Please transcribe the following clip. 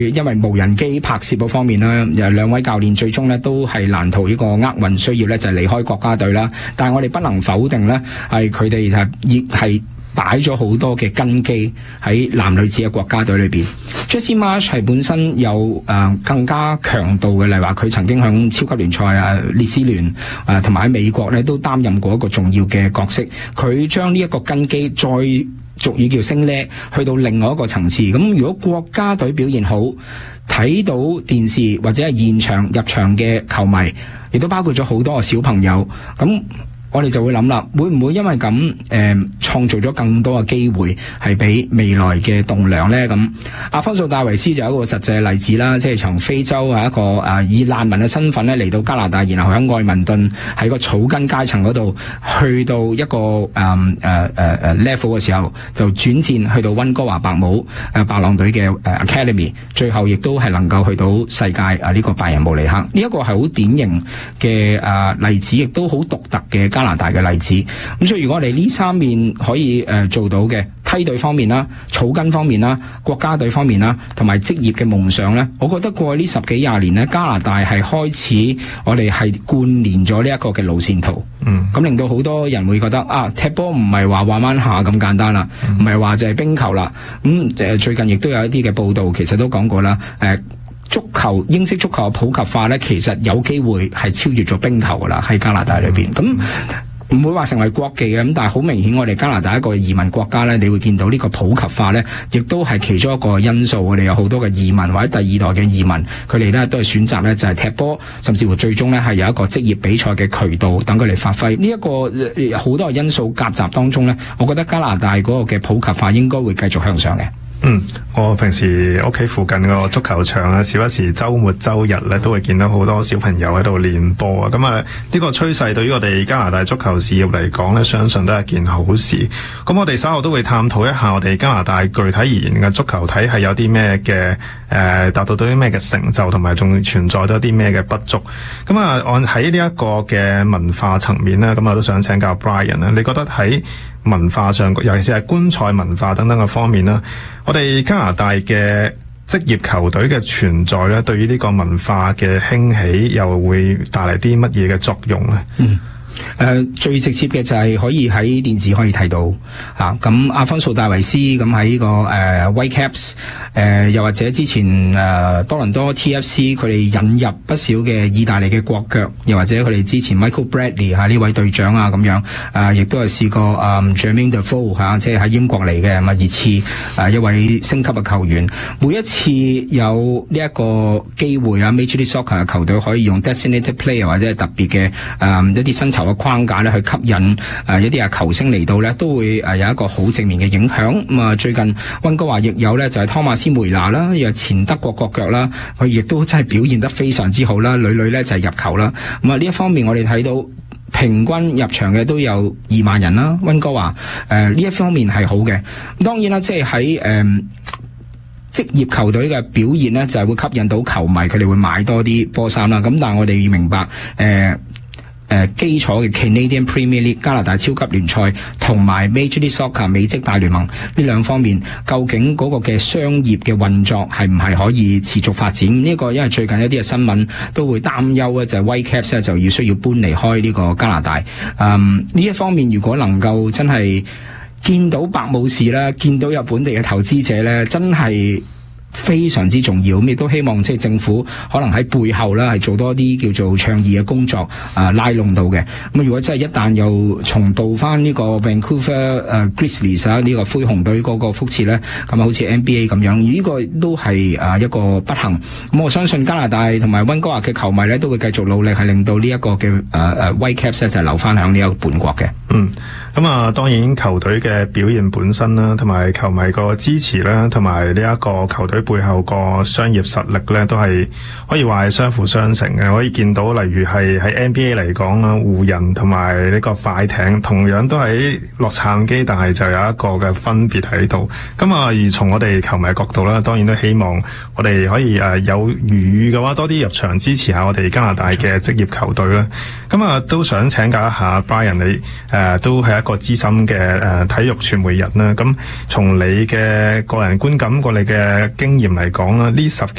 因為無人機拍攝嗰方面啦，兩位教練最終咧都係難逃呢個厄運，需要咧就係離開國家隊啦。但係我哋不能否定咧，係佢哋亦係擺咗好多嘅根基喺男女子嘅國家隊裏邊。Jesse Marsch 係本身有更加強度嘅，例如話佢曾經響超級聯賽列斯聯同埋喺美國咧都擔任過一個重要嘅角色。佢將呢一個根基再俗語叫升呢，去到另外一個層次。咁如果國家隊表現好，睇到電視或者係現場入場嘅球迷，亦都包括咗好多個小朋友，咁我哋就會諗啦，會唔會因為咁創造咗更多嘅機會係俾未來嘅棟樑呢？咁阿方素戴維斯就有一個實際嘅例子啦，即係從非洲一個以難民嘅身份咧嚟到加拿大，然後喺愛民頓喺個草根階層嗰度去到一個level 嘅時候，就轉戰去到溫哥華白帽白狼隊嘅Academy， 最後亦都係能夠去到世界呢個拜仁慕尼黑。呢一個係好典型嘅例子，亦都好獨特嘅加拿大嘅例子。咁所以如果我哋呢三面可以做到嘅，梯隊方面啦、草根方面啦、國家隊方面啦，同埋職業嘅夢想咧，我覺得過去呢10幾20年咧，加拿大係開始我哋係貫連咗呢一個嘅路線圖。咁令到好多人會覺得踢波唔係話玩玩下咁簡單啦，唔係話就係冰球啦。最近亦都有一啲嘅報道，其實都講過啦。足球英式足球嘅普及化咧，其實有機會係超越咗冰球噶啦，喺加拿大裏邊。咁唔會話成為國技嘅，咁但係好明顯，我哋加拿大一個移民國家咧，你會見到呢個普及化咧，亦都係其中一個因素。我哋有好多嘅移民或者第二代嘅移民，佢哋咧都係選擇咧就係踢波，甚至乎最終咧係有一個職業比賽嘅渠道等佢哋發揮。呢一個好多嘅因素夾雜當中咧，我覺得加拿大嗰個嘅普及化應該會繼續向上嘅。 我平時屋企附近個足球場啊，時不時週末週日咧都會見到好多小朋友喺度練波啊。咁呢個趨勢對於我哋加拿大足球事業嚟講咧，相信都係件好事。咁我哋稍後都會探討一下我哋加拿大具體而言嘅足球體系有啲咩嘅達到啲咩嘅成就，同埋仲存在咗啲咩嘅不足。咁按喺呢一個嘅文化層面咧，咁我都想請教 Brian 啦，你覺得喺文化上，尤其是係觀賽文化等等嘅方面啦，我哋加拿大嘅職業球隊嘅存在咧，對於呢個文化嘅興起又會帶嚟啲乜嘢嘅作用咧？ 最直接嘅就係可以喺電視可以睇到咁阿方素戴維斯咁喺呢個Whitecaps 又或者之前多倫多 TFC 佢哋引入不少嘅意大利嘅國腳，又或者佢哋之前 Michael Bradley 呢位隊長咁樣亦都係試過Jermaine Defoe 即係喺英國嚟嘅熱刺一位升級嘅球員。每一次有呢一個機會Major League Soccer 嘅球隊可以用 designated player 或者係特別嘅一啲薪酬嘅框架咧，去吸引一啲球星嚟到咧，都會有一個好正面嘅影響。咁最近溫哥華亦有咧，就係湯馬斯梅拿啦，又前德國國腳啦，佢亦都真係表現得非常之好啦，屢屢咧就係入球啦。咁呢一方面我哋睇到平均入場嘅都有2萬人啦，溫哥華呢一方面係好嘅。咁當然啦，即係喺職業球隊嘅表現咧，就係會吸引到球迷，佢哋會買多啲波衫啦。咁但係我哋要明白基礎嘅 Canadian Premier League 加拿大超級聯賽同埋 Major League Soccer 美職大聯盟呢兩方面，究竟嗰個嘅商業嘅運作係唔係可以持續發展？呢個因為最近一啲嘅新聞都會擔憂咧，就係 Whitecaps 咧就要需要搬離開呢個加拿大。呢一方面如果能夠真係見到白武士啦，見到有本地嘅投資者咧，真係非常之重要。咁亦都希望即係政府可能喺背後啦係做多啲叫做倡議嘅工作拉攏到嘅。咁如果真係一旦又重蹈翻呢個 Vancouver Grizzlies 呢個灰熊隊嗰個覆轍咧，咁好似 NBA 咁樣，呢個都係一個不幸。咁我相信加拿大同埋溫哥華嘅球迷咧都會繼續努力，係令到呢一個嘅Whitecaps 咧就係留翻響呢一個本國嘅。 咁當然球隊嘅表現本身啦，同埋球迷個支持啦，同埋呢一個球隊背後個商業實力咧，都係可以話係相輔相成嘅。可以見到，例如係喺 NBA 嚟講啦，湖人同埋呢個快艇同樣都喺洛杉磯，但係就有一個嘅分別喺度。咁而從我哋球迷角度啦，當然都希望我哋可以有餘裕嘅話，多啲入場支持下我哋加拿大嘅職業球隊啦。咁都想請教一下 Brian， 你都係一個資深嘅體育傳媒人啦。咁從你嘅個人觀感過你嘅經驗嚟講啦，呢10